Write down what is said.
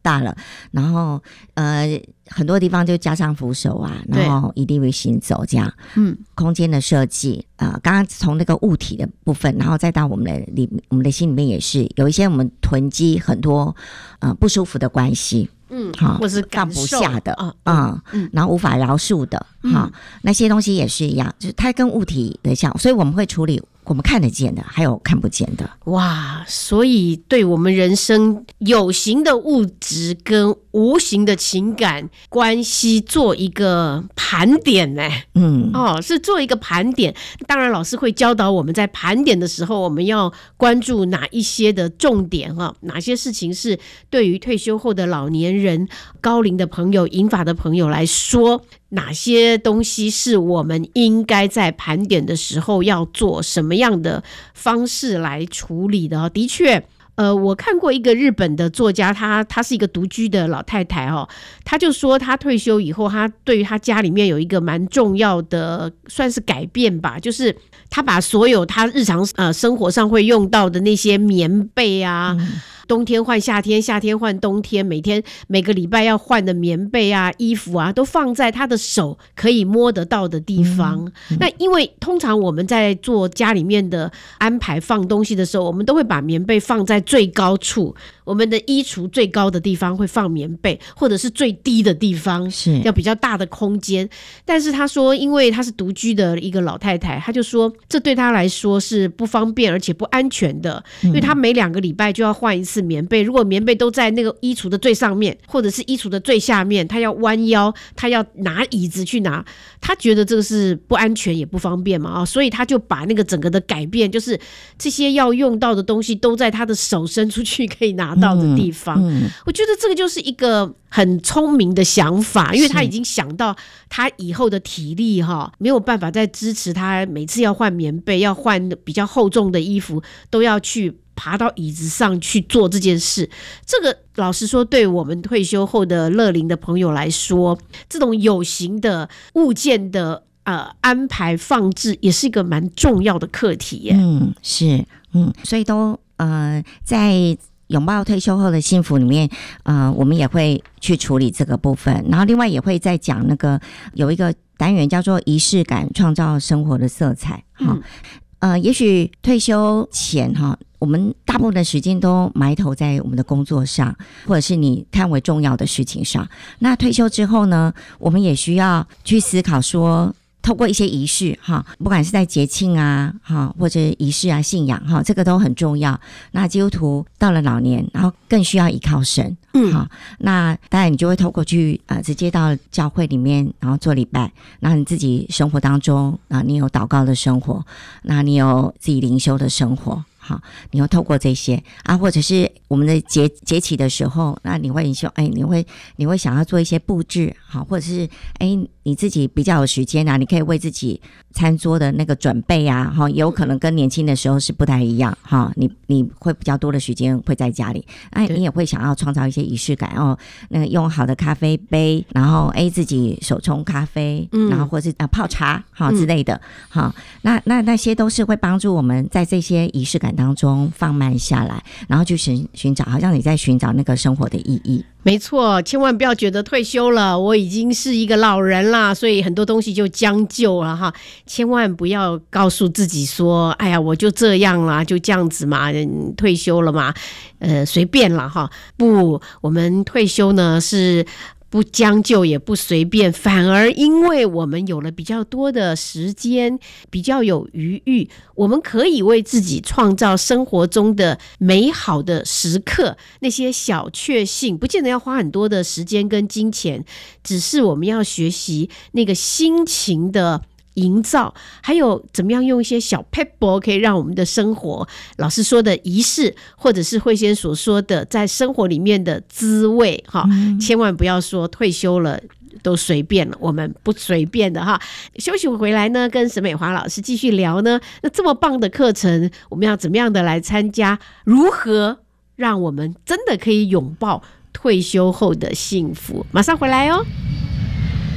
大了，然后很多地方就加上扶手啊，然后一定会行走这样。空间的设计刚刚从那个物体的部分，然后再到我们的心里面也是有一些我们囤积很多不舒服的关系。 或是放不下的然后无法饶恕的那些东西也是一样，就是它跟物体的像，所以我们会处理我们看得见的还有看不见的。 哇，所以对我们人生有形的物质跟无形的情感关系做一个盘点是做一个盘点。当然老师会教导我们在盘点的时候我们要关注哪一些的重点哪些事情是对于退休后的老年人、高龄的朋友、银发的朋友来说，哪些东西是我们应该在盘点的时候要做什么样的方式来处理的。的确我看过一个日本的作家，她是一个独居的老太太她就说她退休以后，她对于她家里面有一个蛮重要的算是改变吧，就是她把所有她日常生活上会用到的那些棉被啊冬天换夏天，夏天换冬天，每个礼拜要换的棉被啊、衣服啊，都放在他的手可以摸得到的地方。那因为通常我们在做家里面的安排放东西的时候，我们都会把棉被放在最高处，我们的衣橱最高的地方会放棉被，或者是最低的地方是要比较大的空间。但是他说因为他是独居的一个老太太，他就说这对他来说是不方便而且不安全的，因为他每2个礼拜就要换一次棉被，如果棉被都在那个衣橱的最上面或者是衣橱的最下面，他要弯腰，他要拿椅子去拿，他觉得这个是不安全也不方便嘛所以他就把那个整个的改变，就是这些要用到的东西都在他的手伸出去可以拿到的地方。我觉得这个就是一个很聪明的想法，因为他已经想到他以后的体力没有办法再支持他每次要换棉被，要换比较厚重的衣服，都要去爬到椅子上去做这件事。这个老实说对我们退休后的乐龄的朋友来说，这种有形的物件的安排放置也是一个蛮重要的课题耶。 是所以都在拥抱退休后的幸福里面我们也会去处理这个部分，然后另外也会再讲那个有一个单元叫做仪式感创造生活的色彩也许退休前我们大部分的时间都埋头在我们的工作上，或者是你看为重要的事情上。那退休之后呢，我们也需要去思考说，透过一些仪式不管是在节庆啊或者仪式啊、信仰这个都很重要。那基督徒到了老年，然后更需要依靠神那当然你就会透过去直接到教会里面，然后做礼拜，然后你自己生活当中你有祷告的生活，那你有自己灵修的生活你要透过这些或者是我们的节期的时候，那你会你会想要做一些布置或者是你自己比较有时间你可以为自己餐桌的那个准备也有可能跟年轻的时候是不太一样你会比较多的时间会在家里你也会想要创造一些仪式感那个用好的咖啡杯，然后自己手冲咖啡然后或者是泡茶之类的那些都是会帮助我们在这些仪式感当中放慢下来，然后去寻找好像你在寻找那个生活的意义。 没错，千万不要觉得退休了我已经是一个老人啦，所以很多东西就将就了千万不要告诉自己说哎呀我就这样啦，就这样子嘛，退休了嘛随便啦不，我们退休呢是不将就也不随便，反而因为我们有了比较多的时间，比较有余裕，我们可以为自己创造生活中的美好的时刻，那些小确幸不见得要花很多的时间跟金钱，只是我们要学习那个心情的营造，还有怎么样用一些小 pebble 可以让我们的生活，老师说的仪式，或者是慧仙所说的在生活里面的滋味千万不要说退休了都随便了，我们不随便的休息回来呢，跟沈美华老师继续聊呢。那这么棒的课程，我们要怎么样的来参加？如何让我们真的可以拥抱退休后的幸福？马上回来哦。